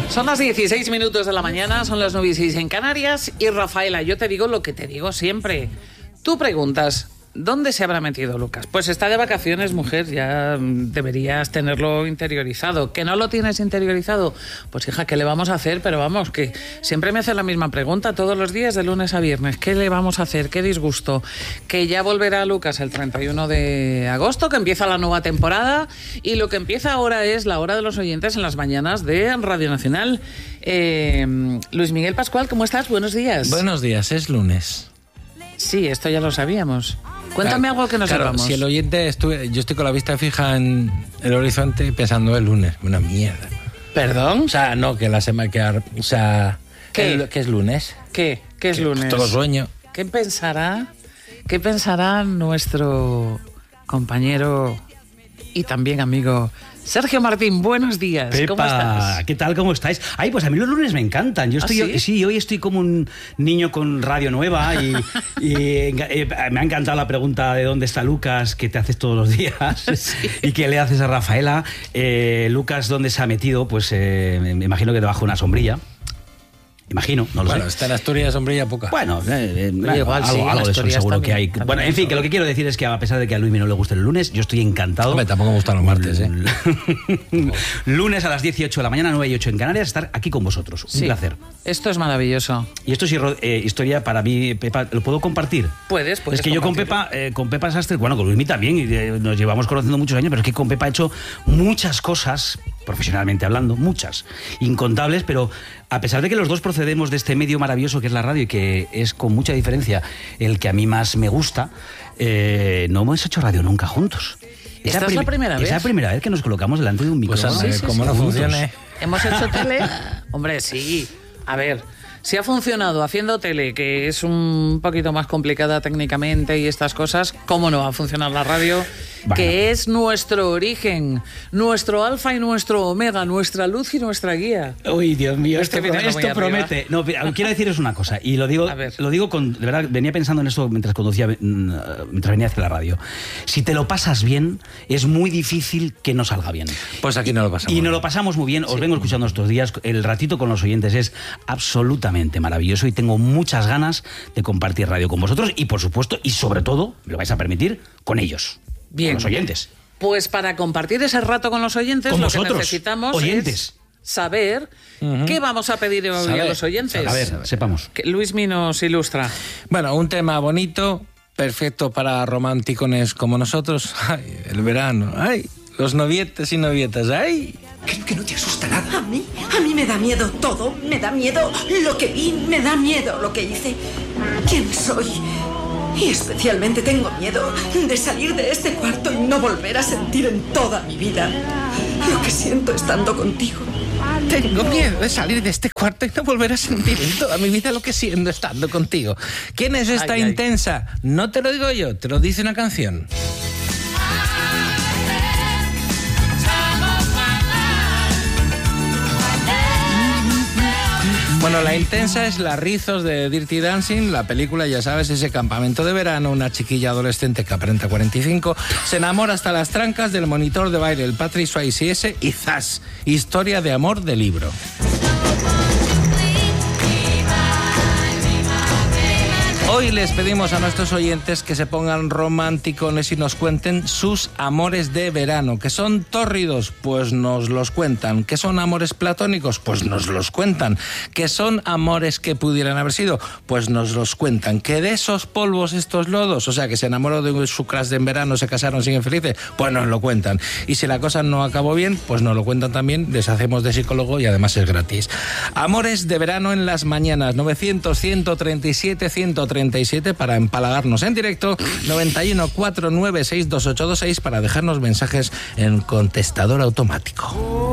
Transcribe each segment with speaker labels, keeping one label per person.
Speaker 1: Son las 16 minutos de la mañana, son las 9:06 en Canarias. Y Rafaela, yo te digo lo que te digo siempre. Tú preguntas, ¿dónde se habrá metido Lucas? Pues está de vacaciones, mujer, ya deberías tenerlo interiorizado. ¿Que no lo tienes interiorizado? Pues hija, ¿qué le vamos a hacer? Pero vamos, que siempre me hace la misma pregunta todos los días, de lunes a viernes. ¿Qué le vamos a hacer? ¿Qué disgusto? Que ya volverá Lucas el 31 de agosto, que empieza la nueva temporada, y lo que empieza ahora es la hora de los oyentes en las mañanas de Radio Nacional. Luis Miguel Pascual, ¿cómo estás? Buenos días.
Speaker 2: Buenos días, es lunes.
Speaker 1: Sí, esto ya lo sabíamos. Cuéntame algo que no sepamos.
Speaker 2: Si el oyente yo estoy con la vista fija en el horizonte pensando el lunes. Una mierda.
Speaker 1: ¿Perdón?
Speaker 2: O sea, no, que la semana que... O sea,
Speaker 1: ¿Qué?
Speaker 2: ¿qué es lunes?
Speaker 1: ¿Qué es lunes?
Speaker 2: Todo sueño.
Speaker 1: ¿Qué pensará nuestro compañero y también amigo Sergio Martín? Buenos días.
Speaker 3: Pepa,
Speaker 1: ¿cómo estás?
Speaker 3: ¿Qué tal? ¿Cómo estáis? Ay, pues a mí los lunes me encantan. Yo estoy,
Speaker 1: ¿sí?
Speaker 3: hoy estoy como un niño con radio nueva y me ha encantado la pregunta de dónde está Lucas, que te haces todos los días, sí, y que le haces a Rafaela. Lucas, ¿dónde se ha metido? Pues me imagino que debajo de una sombrilla. Imagino, no lo sé.
Speaker 2: Bueno, está en Asturias, sombrilla poca.
Speaker 3: Bueno,
Speaker 1: igual, sí,
Speaker 3: algo de eso seguro que hay.
Speaker 1: También,
Speaker 3: bueno, en fin, que lo que quiero decir es que a pesar de que a Luismi no le guste el lunes, yo estoy encantado.
Speaker 2: Hombre, tampoco me gustan los martes, ¿eh?
Speaker 3: Lunes a las 18 de la mañana, 9:08 en Canarias, estar aquí con vosotros. Un placer.
Speaker 1: Esto es maravilloso.
Speaker 3: Y esto es historia para mí, Pepa, ¿lo puedo compartir?
Speaker 1: Puedes
Speaker 3: Es que yo con Pepa Sastre, bueno, con Luismi también, y nos llevamos conociendo muchos años, pero es que con Pepa he hecho muchas cosas, profesionalmente hablando, muchas, incontables, pero a pesar de que los dos procedemos de este medio maravilloso que es la radio y que es con mucha diferencia el que a mí más me gusta, no hemos hecho radio nunca juntos.
Speaker 1: ¿Esta es la primera vez?
Speaker 3: Es la primera vez que nos colocamos delante de un micrófono.
Speaker 2: Pues como no funcione.
Speaker 1: ¿Hemos hecho tele? Hombre, sí. A ver, si ha funcionado haciendo tele, que es un poquito más complicada técnicamente y estas cosas, ¿cómo no va a funcionar la radio? Bueno. Que es nuestro origen, nuestro alfa y nuestro omega, nuestra luz y nuestra guía.
Speaker 3: Uy, Dios mío, esto promete. No, quiero deciros una cosa, y lo digo con... De verdad, venía pensando en esto mientras venía hacia la radio. Si te lo pasas bien, es muy difícil que no salga bien.
Speaker 2: Pues aquí no lo pasamos.
Speaker 3: Y nos lo pasamos muy bien. Os vengo escuchando estos días. El ratito con los oyentes es absolutamente maravilloso y tengo muchas ganas de compartir radio con vosotros y, por supuesto, y sobre todo, me lo vais a permitir, con ellos. Bien. Con los oyentes.
Speaker 1: Pues para compartir ese rato con los oyentes,
Speaker 3: con
Speaker 1: lo
Speaker 3: vosotros,
Speaker 1: que necesitamos
Speaker 3: oyentes,
Speaker 1: es saber qué vamos a pedir hoy a los oyentes.
Speaker 3: A ver, sepamos.
Speaker 1: Que Luismi nos ilustra.
Speaker 2: Bueno, un tema bonito, perfecto para románticones como nosotros. Ay, el verano. Ay, los novietes y novietas. Ay.
Speaker 4: Que no te asusta nada. A mí me da miedo todo. Me da miedo lo que vi, me da miedo lo que hice. ¿Quién soy? Y especialmente tengo miedo de salir de este cuarto y no volver a sentir en toda mi vida lo que siento estando contigo.
Speaker 2: Tengo miedo de salir de este cuarto y no volver a sentir en toda mi vida lo que siento estando contigo. ¿Quién es esta intensa? No te lo digo yo, te lo dice una canción. Bueno, la intensa es La Rizos de Dirty Dancing, la película, ya sabes, ese campamento de verano, una chiquilla adolescente que aparenta 45, se enamora hasta las trancas del monitor de baile, el Patrick Swayze, y ¡zas! Historia de amor de libro. Hoy les pedimos a nuestros oyentes que se pongan románticos y nos cuenten sus amores de verano. ¿Que son tórridos? Pues nos los cuentan. ¿Que son amores platónicos? Pues nos los cuentan. ¿Que son amores que pudieran haber sido? Pues nos los cuentan. ¿Que de esos polvos, estos lodos, o sea, que se enamoró de su crush de en verano, se casaron, siguen felices? Pues nos lo cuentan. Y si la cosa no acabó bien, pues nos lo cuentan también. Les hacemos de psicólogo y además es gratis. Amores de verano en las mañanas. 900-137-137 para empalagarnos en directo, 91-496-2826 para dejarnos mensajes en contestador automático.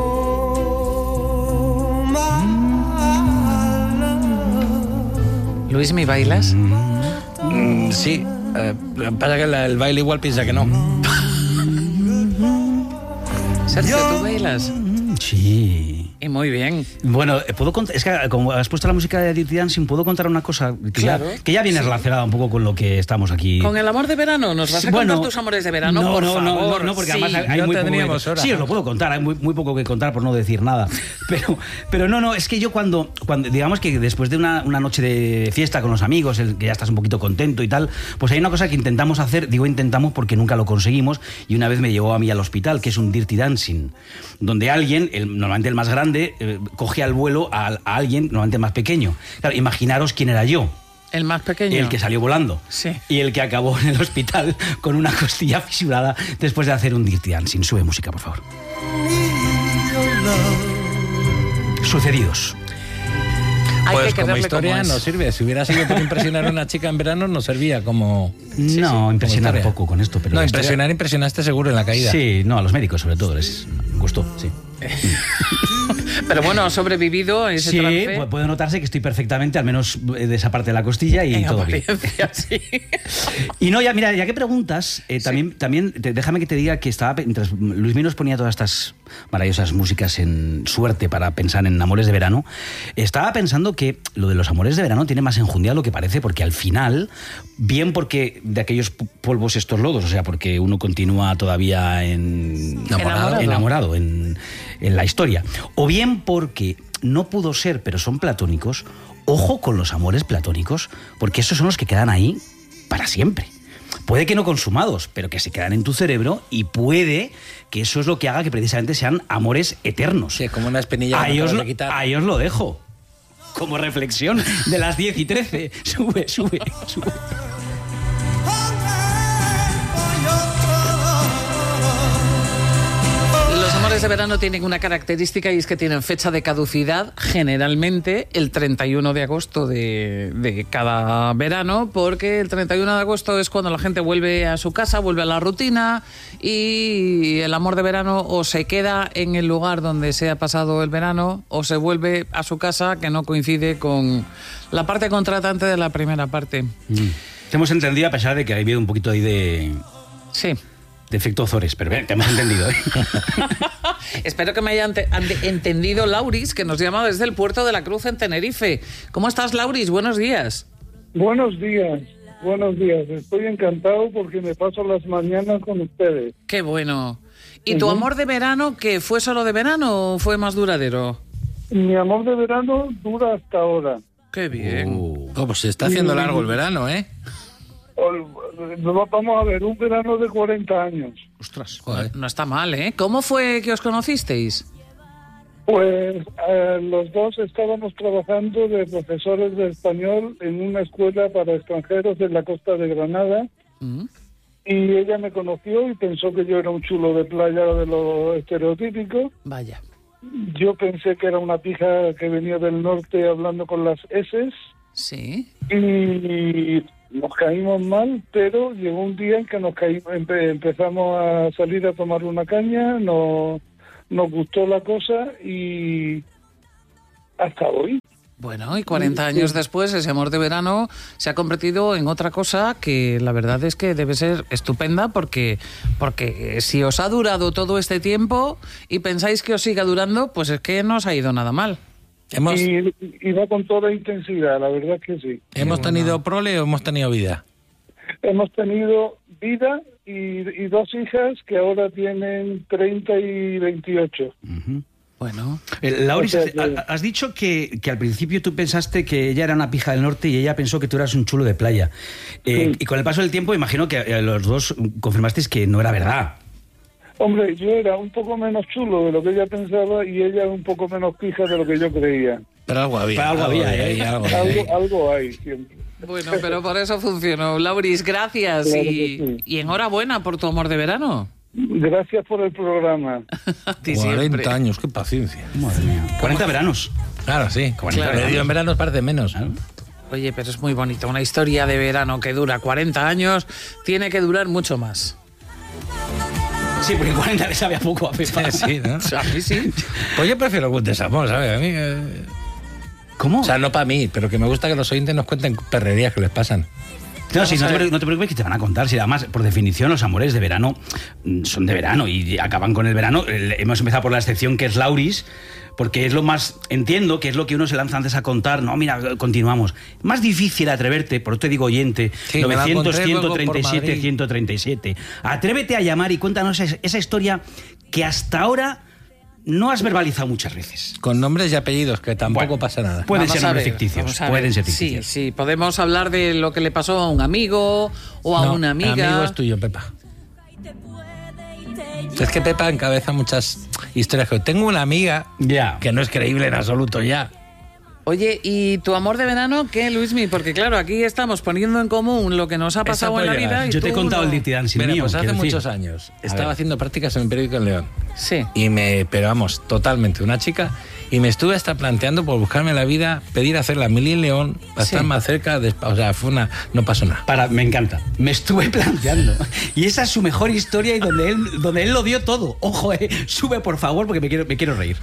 Speaker 1: Luismi, ¿bailas?
Speaker 2: Sí, pasa que el baile igual piensa que no.
Speaker 1: Sergio, ¿tú bailas?
Speaker 3: Sí.
Speaker 1: Y muy bien.
Speaker 3: Bueno, puedo contar, es que como has puesto la música de Dirty Dancing, puedo contar una cosa que,
Speaker 1: Claro.
Speaker 3: que ya viene relacionada un poco con lo que estamos aquí.
Speaker 1: ¿Con el amor de verano? ¿Nos vas a contar tus amores de verano?
Speaker 3: No,
Speaker 1: por
Speaker 3: no,
Speaker 1: favor.
Speaker 3: no, porque
Speaker 1: Sí.
Speaker 3: además hay
Speaker 2: No
Speaker 3: muy poco
Speaker 2: tendríamos
Speaker 3: que,
Speaker 2: hora.
Speaker 3: sí, os lo puedo contar, hay muy poco que contar por no decir nada. Pero no, es que yo cuando digamos que después de una noche de fiesta con los amigos, que ya estás un poquito contento y tal, pues hay una cosa que intentamos hacer, digo intentamos porque nunca lo conseguimos, y una vez me llevó a mí al hospital, que es un Dirty Dancing, donde alguien, normalmente el más grande, coge al vuelo a alguien normalmente más pequeño. Claro, imaginaros quién era yo.
Speaker 1: El más pequeño.
Speaker 3: El que salió volando.
Speaker 1: Sí.
Speaker 3: Y el que acabó en el hospital con una costilla fisurada después de hacer un Dirty Dancing. Sube música, por favor. Sucedidos.
Speaker 1: Hay
Speaker 2: Pues
Speaker 1: que
Speaker 2: como
Speaker 1: quererle
Speaker 2: historia
Speaker 1: como es.
Speaker 2: no sirve. Si hubiera sido por impresionar a una chica en verano, no servía como...
Speaker 3: No, impresionar
Speaker 2: como historia.
Speaker 3: poco con esto. Pero
Speaker 2: No,
Speaker 3: la historia-
Speaker 2: impresionaste seguro en la caída.
Speaker 3: Sí, no, a los médicos sobre todo les gustó, sí.
Speaker 1: Pero bueno, ha sobrevivido a ese
Speaker 3: Sí,
Speaker 1: trance.
Speaker 3: puede notarse que estoy perfectamente, al menos de esa parte de la costilla, y
Speaker 1: En
Speaker 3: todo bien.
Speaker 1: apariencia, sí.
Speaker 3: Y no, ya, mira, ya que preguntas, también déjame que te diga que estaba, mientras Luismi nos ponía todas estas maravillosas músicas en suerte para pensar en amores de verano, estaba pensando que lo de los amores de verano tiene más enjundia de lo que parece, porque al final, bien porque de aquellos polvos estos lodos, o sea, porque uno continúa todavía enamorado en la historia, o bien porque no pudo ser, pero son platónicos. Ojo con los amores platónicos, porque esos son los que quedan ahí para siempre. Puede que no consumados, pero que se quedan en tu cerebro, y puede que eso es lo que haga que precisamente sean amores eternos.
Speaker 2: Sí, como una espinilla que
Speaker 3: Ahí
Speaker 2: no
Speaker 3: os,
Speaker 2: acabas
Speaker 3: lo,
Speaker 2: de quitar.
Speaker 3: ahí os lo dejo. Como reflexión de las 10 y 13. Sube.
Speaker 1: Los amores de verano tienen una característica, y es que tienen fecha de caducidad generalmente el 31 de agosto de cada verano, porque el 31 de agosto es cuando la gente vuelve a su casa, vuelve a la rutina, y el amor de verano o se queda en el lugar donde se ha pasado el verano o se vuelve a su casa, que no coincide con la parte contratante de la primera parte.
Speaker 3: Te hemos entendido, a pesar de que ha habido un poquito ahí de
Speaker 1: Sí.
Speaker 3: efecto Ozores, pero bien, te hemos entendido, ¿eh?
Speaker 1: Espero que me hayan entendido Lauris, que nos llama desde el Puerto de la Cruz en Tenerife. ¿Cómo estás, Lauris? Buenos días.
Speaker 5: Buenos días. Estoy encantado porque me paso las mañanas con ustedes.
Speaker 1: Qué bueno. ¿Y tu amor de verano, que fue solo de verano o fue más duradero?
Speaker 5: Mi amor de verano dura hasta ahora.
Speaker 1: Qué bien.
Speaker 2: Pues se está haciendo largo el verano, ¿eh?
Speaker 5: Vamos a ver, un verano de 40 años.
Speaker 1: Ostras,
Speaker 2: Joder.
Speaker 1: no está mal, ¿eh? ¿Cómo fue que os conocisteis?
Speaker 5: Pues los dos estábamos trabajando de profesores de español en una escuela para extranjeros en la costa de Granada. Y ella me conoció y pensó que yo era un chulo de playa de lo estereotípico.
Speaker 1: Vaya.
Speaker 5: Yo pensé que era una pija que venía del norte hablando con las S.
Speaker 1: Sí.
Speaker 5: Y nos caímos mal, pero llegó un día en que empezamos a salir a tomar una caña, nos gustó la cosa y hasta hoy.
Speaker 1: Bueno, y 40 años después, ese amor de verano se ha convertido en otra cosa que la verdad es que debe ser estupenda, porque si os ha durado todo este tiempo y pensáis que os siga durando, pues es que no os ha ido nada mal.
Speaker 5: Y va con toda intensidad, la verdad que sí.
Speaker 2: ¿Hemos tenido prole o hemos tenido vida?
Speaker 5: Hemos tenido vida y dos hijas que ahora tienen 30 y 28.
Speaker 1: Bueno.
Speaker 3: Lauris,
Speaker 5: O sea que-
Speaker 3: has dicho que al principio tú pensaste que ella era una pija del norte y ella pensó que tú eras un chulo de playa. Y con el paso del tiempo imagino que los dos confirmasteis que no era verdad.
Speaker 5: Hombre, yo era un poco menos chulo de lo que ella pensaba y ella un poco menos pija de lo que yo creía.
Speaker 2: Pero algo había.
Speaker 3: Pero algo había, ¿eh?
Speaker 5: Algo hay siempre.
Speaker 1: Bueno, pero por eso funcionó. Lauris, gracias
Speaker 5: Claro que sí.
Speaker 1: y enhorabuena por tu amor de verano.
Speaker 5: Gracias por el programa.
Speaker 1: A ti
Speaker 2: 40
Speaker 1: siempre.
Speaker 2: años, qué paciencia.
Speaker 3: Madre mía. 40 veranos.
Speaker 2: Claro, sí.
Speaker 1: Claro.
Speaker 2: Medio en verano parece menos.
Speaker 1: Oye, pero es muy bonito. Una historia de verano que dura 40 años tiene que durar mucho más.
Speaker 3: Sí, porque 40 le sabe a poco a Pepa.
Speaker 2: Sí, ¿no?
Speaker 1: A mí sí.
Speaker 2: Pues yo prefiero el desamor, ¿sabes? A mí...
Speaker 3: ¿Cómo?
Speaker 2: O sea, no para mí, pero que me gusta que los oyentes nos cuenten perrerías que les pasan.
Speaker 3: No, sí, no te preocupes que te van a contar. Si además, por definición, los amores de verano son de verano y acaban con el verano. Hemos empezado por la excepción que es Lauris, porque es lo más, entiendo que es lo que uno se lanza antes a contar. No, mira, continuamos. Más difícil atreverte, por eso te digo oyente, sí, 900-137-137. Atrévete a llamar y cuéntanos esa historia que hasta ahora no has verbalizado muchas veces.
Speaker 2: Con nombres y apellidos, que tampoco pasa nada.
Speaker 3: Pueden ser nombres ficticios. Pueden ser ficticios.
Speaker 1: Sí, podemos hablar de lo que le pasó a un amigo o a una amiga.
Speaker 2: El amigo es tuyo, Pepa. Es que Pepa encabeza muchas historias. Tengo una amiga que no es creíble en absoluto ya.
Speaker 1: Oye, ¿y tu amor de verano qué, Luismi? Porque claro, aquí estamos poniendo en común lo que nos ha pasado en la vida.
Speaker 3: Yo te he contado el Dirty Dancing mío.
Speaker 2: Pues hace muchos años estaba haciendo prácticas en el periódico en León.
Speaker 1: Sí.
Speaker 2: Pero vamos, totalmente, una chica. Y me estuve hasta planteando por buscarme la vida, pedir hacer la mili en León para estar más cerca. O sea, no pasó nada.
Speaker 3: Me encanta. Me estuve planteando. Y esa es su mejor historia y donde él lo dio todo. Ojo, sube por favor porque me quiero reír.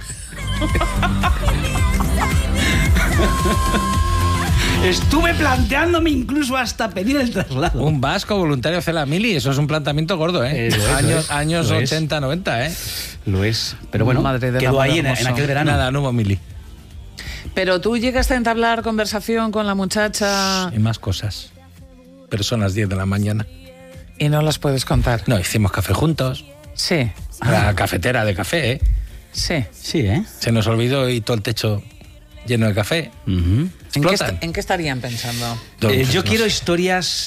Speaker 3: Estuve planteándome incluso hasta pedir el traslado.
Speaker 2: Un vasco voluntario hace la mili, eso es un planteamiento gordo, ¿eh? Años 80, 90, ¿eh?
Speaker 3: Lo es. Pero bueno, quedó ahí en aquel verano.
Speaker 2: Nada, no hubo mili.
Speaker 1: Pero tú llegaste a entablar conversación con la muchacha.
Speaker 2: Y más cosas. Pero son las 10 de la mañana.
Speaker 1: Y no las puedes contar.
Speaker 2: No, hicimos café juntos.
Speaker 1: Sí.
Speaker 2: La cafetera de café, ¿eh?
Speaker 1: Sí.
Speaker 3: Sí, ¿eh?
Speaker 2: Se nos olvidó y todo el techo lleno de café.
Speaker 1: ¿En qué estarían pensando?
Speaker 3: Yo quiero historias...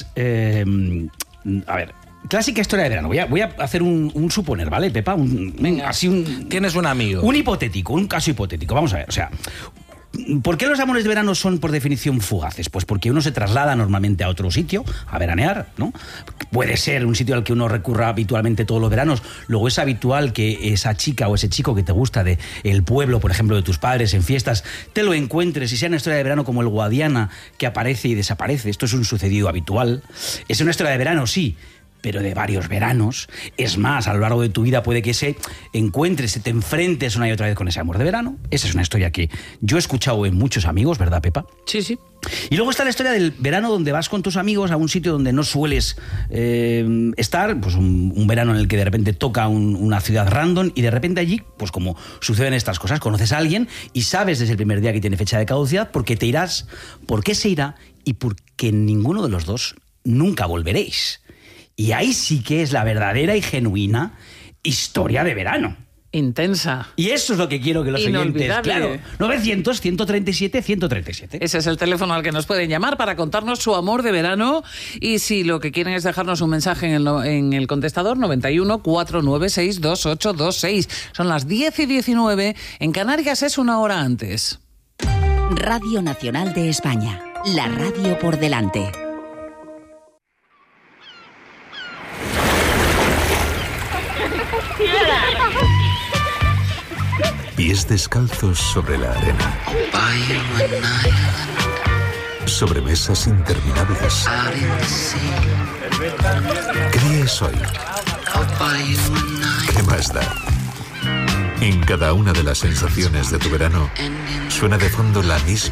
Speaker 3: a ver, clásica historia de verano. Voy a hacer un suponer, ¿vale, Pepa?
Speaker 2: Tienes un amigo.
Speaker 3: Un hipotético, un caso hipotético. Vamos a ver, o sea... ¿Por qué los amores de verano son por definición fugaces? Pues porque uno se traslada normalmente a otro sitio a veranear, ¿no? Puede ser un sitio al que uno recurra habitualmente todos los veranos. Luego es habitual que esa chica o ese chico que te gusta de el pueblo, por ejemplo, de tus padres en fiestas, te lo encuentres y sea una historia de verano como el Guadiana que aparece y desaparece. Esto es un sucedido habitual. Es una historia de verano, sí, pero de varios veranos. Es más, a lo largo de tu vida puede que te enfrentes una y otra vez con ese amor de verano. Esa es una historia que yo he escuchado en muchos amigos, ¿verdad, Pepa?
Speaker 1: Sí, sí.
Speaker 3: Y luego está la historia del verano donde vas con tus amigos a un sitio donde no sueles estar, pues un verano en el que de repente toca una ciudad random y de repente allí, pues como suceden estas cosas, conoces a alguien y sabes desde el primer día que tiene fecha de caducidad por qué te irás, por qué se irá y porque ninguno de los dos nunca volveréis. Y ahí sí que es la verdadera y genuina historia de verano.
Speaker 1: Intensa.
Speaker 3: Y eso es lo que quiero que los oyentes... Claro, 900-137-137.
Speaker 1: Ese es el teléfono al que nos pueden llamar para contarnos su amor de verano. Y si lo que quieren es dejarnos un mensaje en el contestador, 91-496-2826. Son las 10:19. En Canarias es una hora antes.
Speaker 6: Radio Nacional de España. La radio por delante.
Speaker 7: Pies descalzos sobre la arena. Sobremesas interminables. ¿Qué día es hoy? ¿Qué más da? En cada una de las sensaciones de tu verano suena de fondo la misma